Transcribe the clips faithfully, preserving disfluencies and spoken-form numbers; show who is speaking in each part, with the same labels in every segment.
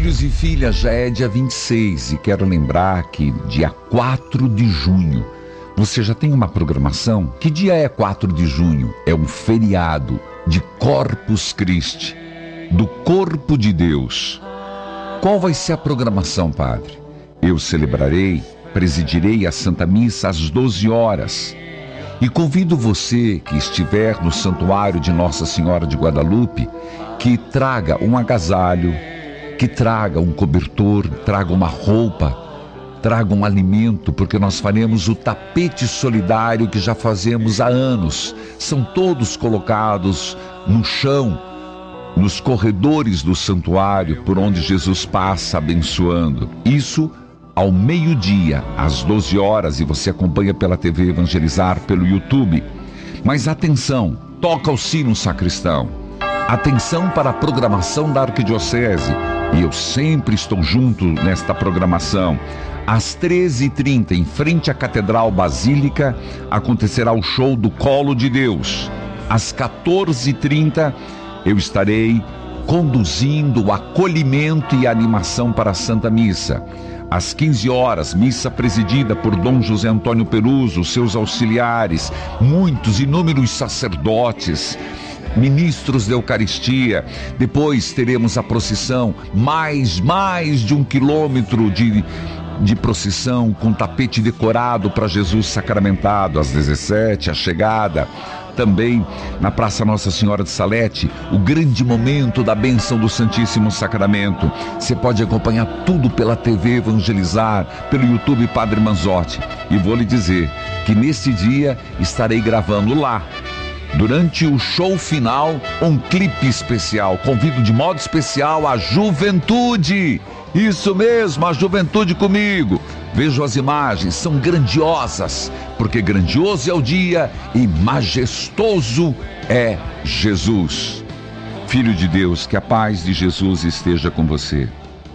Speaker 1: Filhos e filhas, já é dia vinte e seis e quero lembrar que dia quatro de junho, você já tem uma programação? Que dia é quatro de junho? É um feriado de Corpus Christi, do corpo de Deus. Qual vai ser a programação, padre? Eu celebrarei, presidirei a Santa Missa às doze horas. E convido você que estiver no Santuário de Nossa Senhora de Guadalupe, que traga um agasalho, que traga um cobertor, traga uma roupa, traga um alimento, porque nós faremos o tapete solidário que já fazemos há anos. São todos colocados no chão, nos corredores do santuário, por onde Jesus passa abençoando. Isso ao meio-dia, às doze horas, e você acompanha pela T V Evangelizar, pelo YouTube. Mas atenção, toca o sino, sacristão. Atenção para a programação da Arquidiocese. E eu sempre estou junto nesta programação. Às treze e trinta, em frente à Catedral Basílica, acontecerá o show do Colo de Deus. Às quatorze e trinta, eu estarei conduzindo o acolhimento e a animação para a Santa Missa. Às quinze horas, missa presidida por Dom José Antônio Peruso, seus auxiliares, muitos, inúmeros sacerdotes, ministros da Eucaristia. Depois teremos a procissão, mais, mais de um quilômetro de, de procissão com tapete decorado para Jesus sacramentado. Às dezessete, a chegada. Também na Praça Nossa Senhora de Salete, o grande momento da bênção do Santíssimo Sacramento. Você pode acompanhar tudo pela T V Evangelizar, pelo YouTube Padre Manzotti. E vou lhe dizer que nesse dia estarei gravando lá, durante o show final, um clipe especial. Convido de modo especial a juventude. Isso mesmo, a juventude comigo. Vejo as imagens, são grandiosas, porque grandioso é o dia e majestoso é Jesus. Filho de Deus, que a paz de Jesus esteja com você.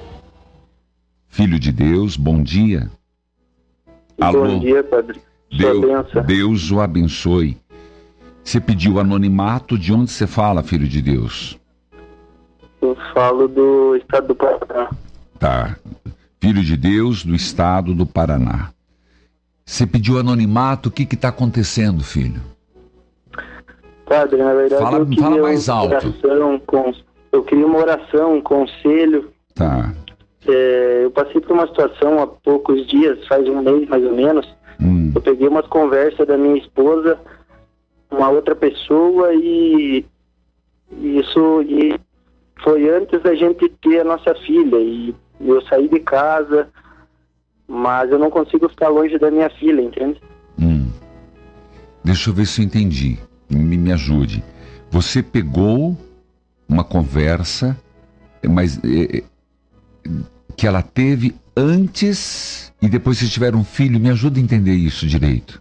Speaker 1: Filho de Deus, bom dia. Alô?
Speaker 2: Bom dia, Padre.
Speaker 1: Deus, Deus o abençoe. Você pediu anonimato, de onde você fala, filho de Deus?
Speaker 2: Eu falo do estado do Paraná.
Speaker 1: Tá. Filho de Deus do estado do Paraná. Você pediu anonimato, o que que tá acontecendo, filho?
Speaker 2: Padre, na verdade
Speaker 1: fala,
Speaker 2: eu queria
Speaker 1: fala mais
Speaker 2: uma
Speaker 1: alto.
Speaker 2: Oração, com, eu queria uma oração, um conselho.
Speaker 1: Tá.
Speaker 2: É, eu passei por uma situação há poucos dias, faz um mês mais ou menos. Hum. Eu peguei umas conversas da minha esposa, uma outra pessoa, e isso e foi antes da gente ter a nossa filha. E eu saí de casa, mas eu não consigo ficar longe da minha filha, entende?
Speaker 1: Hum. Deixa eu ver se eu entendi. Me, me ajude. Você pegou uma conversa, mas é, que ela teve antes e depois vocês tiveram um filho. Me ajuda a entender isso direito.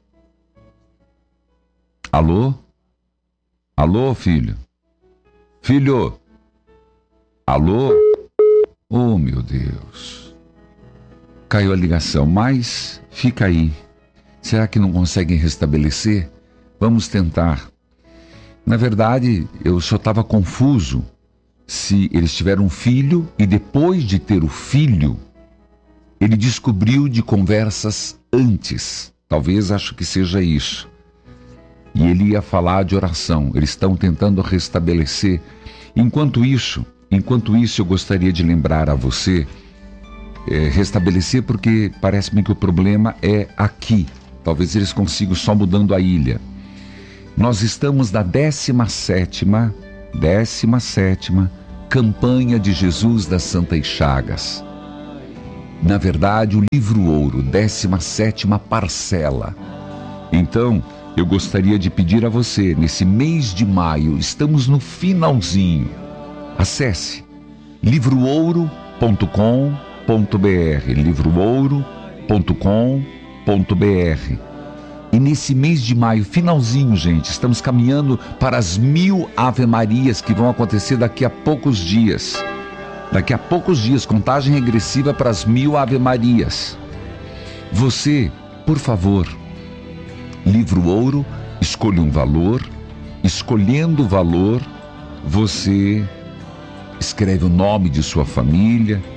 Speaker 1: Alô? Alô, filho? Filho? Alô? Oh, meu Deus. Caiu a ligação, mas fica aí. Será que não conseguem restabelecer? Vamos tentar. Na verdade, eu só estava confuso se eles tiveram um filho e depois de ter o filho, ele descobriu de conversas antes. Talvez acho que seja isso. E ele ia falar de oração. Eles estão tentando restabelecer. Enquanto isso, enquanto isso eu gostaria de lembrar a você, é, restabelecer porque parece-me que o problema é aqui. Talvez eles consigam só mudando a ilha. Nós estamos na décima sétima, décima sétima campanha de Jesus das Santas Chagas. Na verdade, o livro ouro, décima sétima parcela. Então, eu gostaria de pedir a você, nesse mês de maio, estamos no finalzinho. Acesse livro ouro ponto com ponto br, livro ouro ponto com ponto br. E nesse mês de maio, finalzinho, gente, estamos caminhando para as mil Ave-Marias que vão acontecer daqui a poucos dias. Daqui a poucos dias, contagem regressiva para as mil Ave-Marias. Você, por favor, livro ouro, escolha um valor. Escolhendo o valor, você escreve o nome de sua família,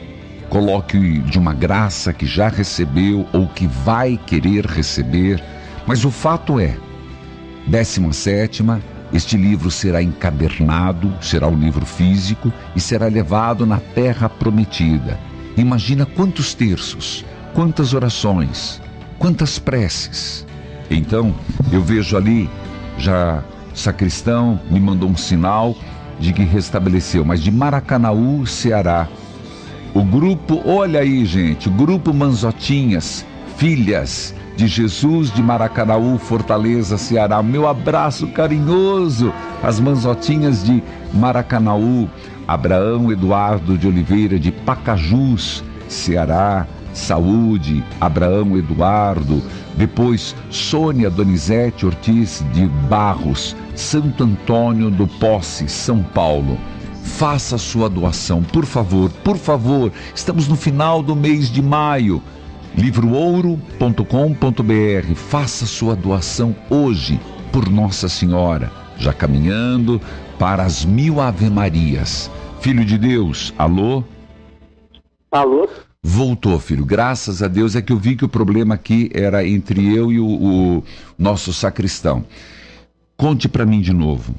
Speaker 1: coloque de uma graça que já recebeu ou que vai querer receber, mas o fato é, décima sétima, este livro será encadernado, será um livro físico e será levado na terra prometida. Imagina quantos terços, quantas orações, quantas preces. Então, eu vejo ali, já o sacristão me mandou um sinal de que restabeleceu, mas de Maracanaú, Ceará. O grupo, olha aí, gente, o grupo Manzotinhas, filhas de Jesus de Maracanaú, Fortaleza, Ceará. Meu abraço carinhoso às Manzotinhas de Maracanaú. Abraão Eduardo de Oliveira de Pacajus, Ceará. Saúde, Abraão Eduardo. Depois Sônia Donizete Ortiz de Barros, Santo Antônio do Posse, São Paulo. Faça sua doação, por favor, por favor. Estamos no final do mês de maio. livro ouro ponto com ponto b r. Faça sua doação hoje por Nossa Senhora, já caminhando para as mil Ave-Marias. Filho de Deus, alô?
Speaker 2: Alô?
Speaker 1: Voltou, filho, graças a Deus. É que eu vi que o problema aqui era entre eu e o, o nosso sacristão. Conte para mim de novo.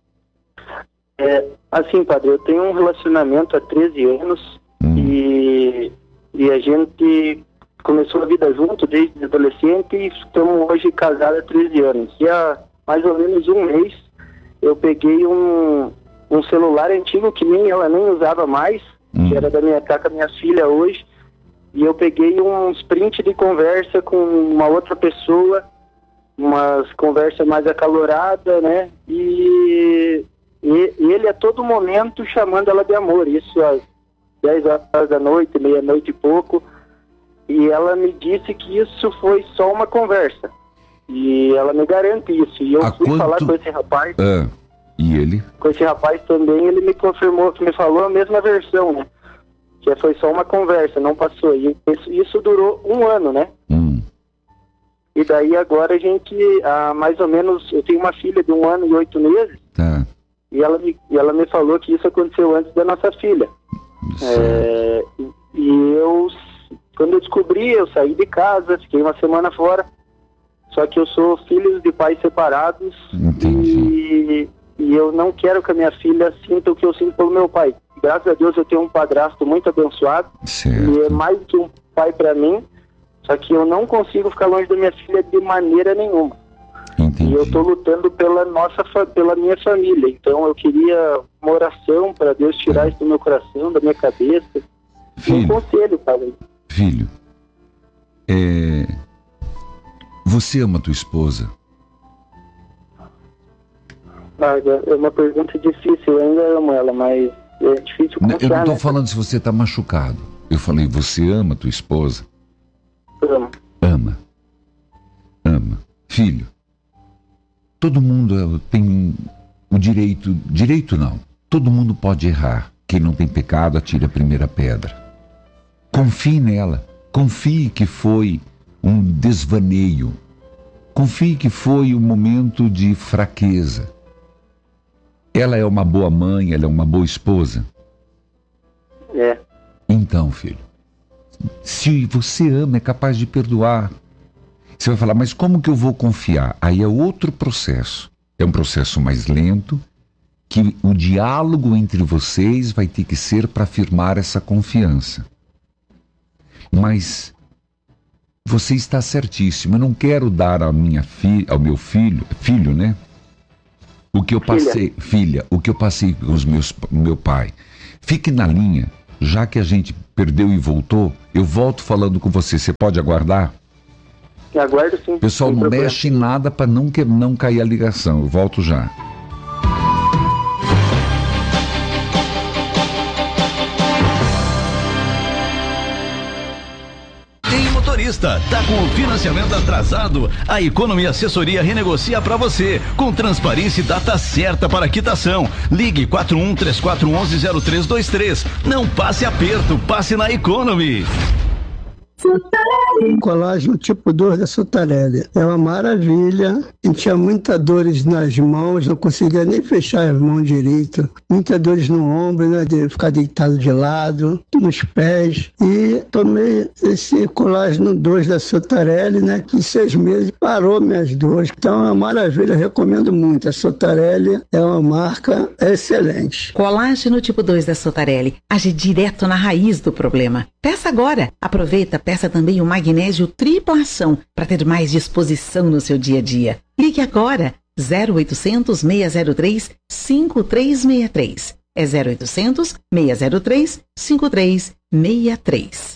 Speaker 2: É, assim, padre, eu tenho um relacionamento há treze anos hum. e, e a gente começou a vida junto desde adolescente e estamos hoje casados há treze anos. E há mais ou menos um mês eu peguei um, um celular antigo que nem ela nem usava mais, hum. que era da minha, tá com a minha filha hoje, e eu peguei uns print de conversa com uma outra pessoa, umas conversas mais acaloradas, né? E, e, e ele a todo momento chamando ela de amor, isso às dez horas da noite, meia-noite e pouco, e ela me disse que isso foi só uma conversa. E ela me garante isso. E eu
Speaker 1: Há
Speaker 2: fui
Speaker 1: quanto...
Speaker 2: falar com esse rapaz.
Speaker 1: Ah, e ele?
Speaker 2: Com esse rapaz também, ele me confirmou, que me falou a mesma versão, né? Que foi só uma conversa, não passou. E isso, isso durou um ano, né?
Speaker 1: Hum.
Speaker 2: E daí agora a gente, há mais ou menos, eu tenho uma filha de um ano e oito meses.
Speaker 1: Tá.
Speaker 2: E ela me, e ela me falou que isso aconteceu antes da nossa filha. É, e eu, quando eu descobri, eu saí de casa, fiquei uma semana fora. Só que eu sou filho de pais separados.
Speaker 1: Entendi.
Speaker 2: E, e eu não quero que a minha filha sinta o que eu sinto pelo meu pai. Graças a Deus eu tenho um padrasto muito abençoado.
Speaker 1: Certo.
Speaker 2: E é mais do que um pai para mim. Só que eu não consigo ficar longe da minha filha de maneira nenhuma.
Speaker 1: Entendi.
Speaker 2: E eu estou lutando pela nossa, pela minha família. Então eu queria uma oração para Deus tirar é. isso do meu coração, da minha cabeça.
Speaker 1: Filho,
Speaker 2: um conselho, pai.
Speaker 1: Filho, é... você ama tua esposa?
Speaker 2: Ah, é uma pergunta difícil, eu ainda amo ela, mas é difícil confiar.
Speaker 1: Eu não estou
Speaker 2: né?
Speaker 1: falando se você está machucado. Eu falei, você ama tua esposa?
Speaker 2: Amo.
Speaker 1: Ama. Ama. Filho, todo mundo tem o direito... Direito não. Todo mundo pode errar. Quem não tem pecado, atire a primeira pedra. Confie nela. Confie que foi um desvaneio. Confie que foi um momento de fraqueza. Ela é uma boa mãe, ela é uma boa esposa?
Speaker 2: É.
Speaker 1: Então, filho, se você ama, é capaz de perdoar. Você vai falar, mas como que eu vou confiar? Aí é outro processo. É um processo mais lento, que o diálogo entre vocês vai ter que ser para afirmar essa confiança. Mas você está certíssimo. Eu não quero dar à minha fi, ao meu filho, filho, né? O que eu passei, filha. filha, o que eu passei com os meus, meu pai. Fique na linha, já que a gente perdeu e voltou, eu volto falando com você. Você pode aguardar?
Speaker 2: Aguardo sim.
Speaker 1: Pessoal, não problema. mexe em nada para não, que, não cair a ligação. Eu volto já.
Speaker 3: Tá com o financiamento atrasado? A Economy Assessoria renegocia para você, com transparência e data certa para quitação. Ligue quatro um três quatro um um zero três dois três. Não passe aperto, passe na Economy.
Speaker 4: Colágeno tipo dois da Sotarelli. É uma maravilha. Eu tinha muitas dores nas mãos, não conseguia nem fechar as mãos direito. Muitas dores no ombro, né, de ficar deitado de lado, nos pés. E tomei esse colágeno dois da Sotarelli, né, que em seis meses parou minhas dores. Então é uma maravilha, eu recomendo muito. A Sotarelli é uma marca excelente.
Speaker 5: Colágeno tipo dois da Sotarelli age direto na raiz do problema. Peça agora. Aproveita, peça também o magnésio tripla ação para ter mais disposição no seu dia a dia. Ligue agora. zero oitocentos, seis zero três, cinco três seis três. É zero oitocentos, seis zero três, cinco três seis três.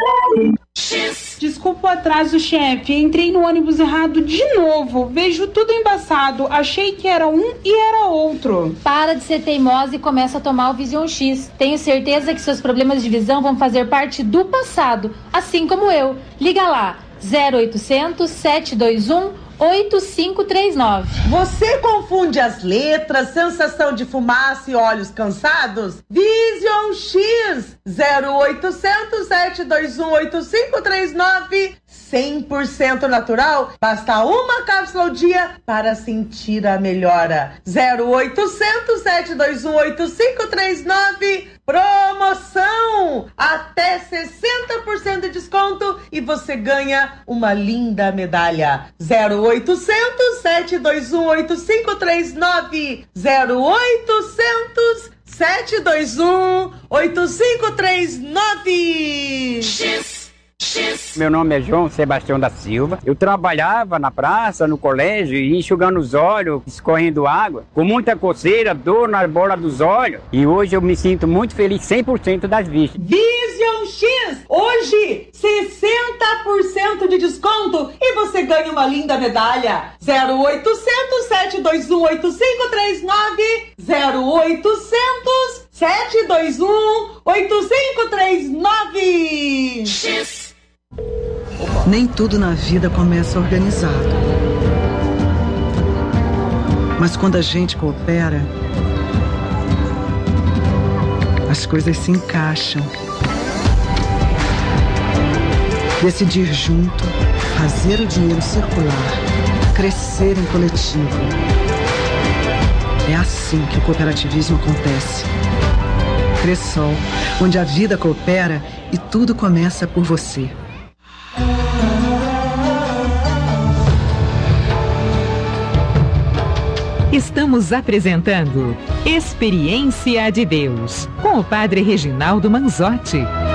Speaker 6: Desculpa o atraso, chefe. Entrei no ônibus errado de novo. Vejo tudo embaçado. Achei que era um e era outro.
Speaker 7: Para de ser teimosa e começa a tomar o Vision X. Tenho certeza que seus problemas de visão vão fazer parte do passado, assim como eu. Liga lá, zero oitocentos, sete dois um, oito cinco três nove.
Speaker 8: Você confunde as letras, sensação de fumaça e olhos cansados? Vision X, zero oitocentos, sete dois um, oito cinco três nove. cem por cento natural, basta uma cápsula ao dia para sentir a melhora. zero oitocentos, sete dois um, oito cinco três nove. Promoção! Até sessenta por cento de desconto e você ganha uma linda medalha. zero oitocentos, sete dois um, oito cinco três nove. zero oitocentos, sete dois um, oito cinco três nove. X.
Speaker 9: Meu nome é João Sebastião da Silva. Eu trabalhava na praça, no colégio, e enxugando os olhos, escorrendo água, com muita coceira, dor na bola dos olhos. E hoje eu me sinto muito feliz, cem por cento das vistas.
Speaker 8: Vision X! Hoje, sessenta por cento de desconto e você ganha uma linda medalha. zero oitocentos, sete dois um, oito cinco três nove. zero oitocentos, sete dois um, oito cinco três nove. X.
Speaker 10: Nem tudo na vida começa organizado. Mas quando a gente coopera, as coisas se encaixam. Decidir junto, fazer o dinheiro circular, crescer em coletivo. É assim que o cooperativismo acontece. Cressol, onde a vida coopera e tudo começa por você.
Speaker 11: Estamos apresentando Experiência de Deus, com o Padre Reginaldo Manzotti.